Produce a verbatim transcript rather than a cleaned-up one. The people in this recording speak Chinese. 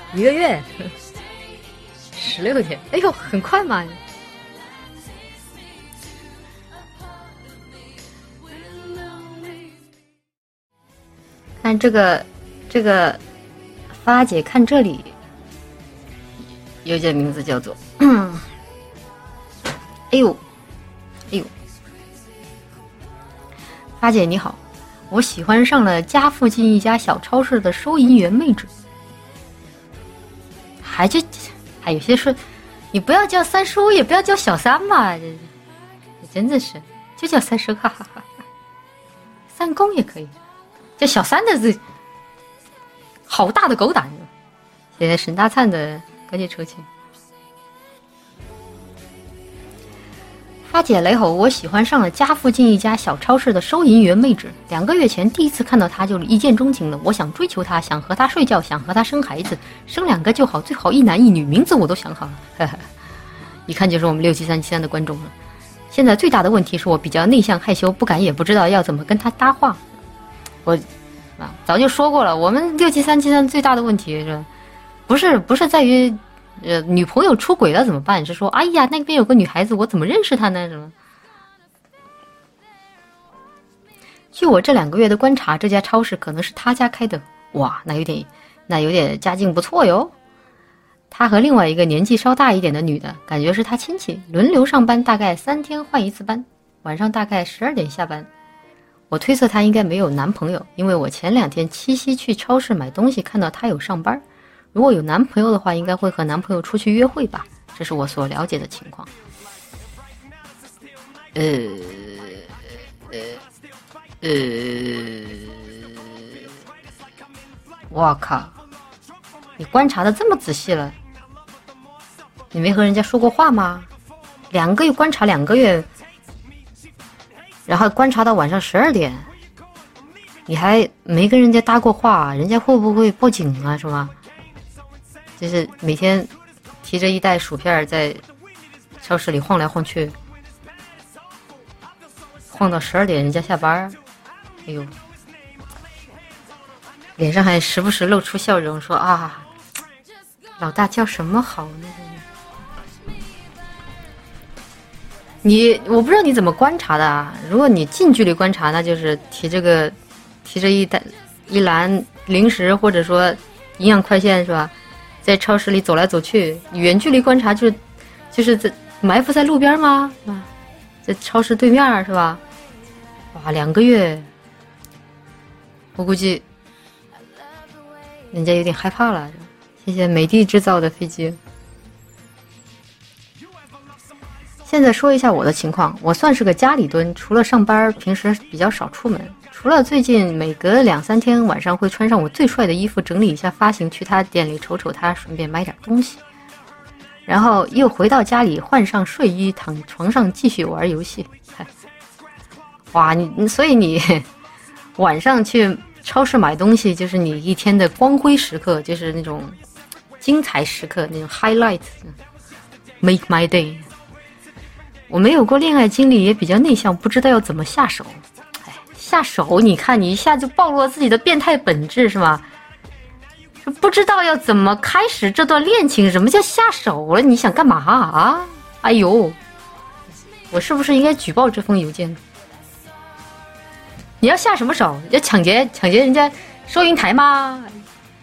一个月十六天，哎呦，很快嘛。看这个，这个发姐看这里，有件名字叫做，哎呦，哎呦，发姐你好，我喜欢上了家附近一家小超市的收银员妹纸。还就还有些说，你不要叫三叔，也不要叫小三嘛，这真的是就叫三叔，哈哈哈。三公也可以，叫小三的字，好大的狗胆！谢谢沈大灿的感谢抽签。发姐雷吼，我喜欢上了家附近一家小超市的收银员妹纸。两个月前第一次看到她就是一见钟情了，我想追求她，想和她睡觉，想和她生孩子，生两个就好，最好一男一女，名字我都想好了。呵呵，一看就是我们六七三七三的观众了。现在最大的问题是我比较内向害羞，不敢也不知道要怎么跟她搭话。我啊早就说过了，我们六七三七三最大的问题是，不是不是在于。呃，女朋友出轨了怎么办？是说，哎呀，那边有个女孩子，我怎么认识她呢？什么？据我这两个月的观察，这家超市可能是他家开的。哇，那有点，那有点家境不错哟。他和另外一个年纪稍大一点的女的，感觉是他亲戚，轮流上班，大概三天换一次班，晚上大概十二点下班。我推测她应该没有男朋友，因为我前两天七夕去超市买东西，看到她有上班。如果有男朋友的话，应该会和男朋友出去约会吧，这是我所了解的情况。呃呃呃，我靠，你观察的这么仔细了，你没和人家说过话吗？两个月观察两个月，然后观察到晚上十二点，你还没跟人家搭过话，人家会不会报警啊？是吧？就是每天提着一袋薯片在超市里晃来晃去，晃到十二点人家下班，哎呦，脸上还时不时露出笑容，说啊，老大叫什么好呢？你我不知道你怎么观察的啊？如果你近距离观察，那就是提这个提着一袋一篮零食，或者说营养快线，是吧？在超市里走来走去，远距离观察就是就是在埋伏在路边吗？是吧？在超市对面是吧？哇，两个月，我估计人家有点害怕了。谢谢美的制造的飞机。现在说一下我的情况，我算是个家里蹲，除了上班，平时比较少出门。除了最近每隔两三天晚上会穿上我最帅的衣服，整理一下发型，去他店里瞅瞅他，顺便买点东西，然后又回到家里换上睡衣，躺床上继续玩游戏。哇，你所以你晚上去超市买东西，就是你一天的光辉时刻，就是那种精彩时刻，那种 highlight， make my day。我没有过恋爱经历，也比较内向，不知道要怎么下手。下手，你看你一下就暴露了自己的变态本质是吗？不知道要怎么开始这段恋情，什么叫下手了？你想干嘛啊？哎呦，我是不是应该举报这封邮件？你要下什么手？要抢劫抢劫人家收银台吗？